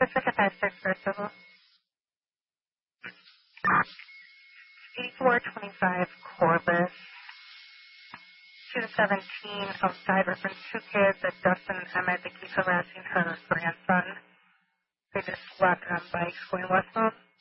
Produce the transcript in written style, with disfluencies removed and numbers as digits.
Pacific District, first of all. 8425 Corbus. 217 outside reference two kids at Dustin and Emmett that keep harassing her grandson. They just left on bikes going westbound.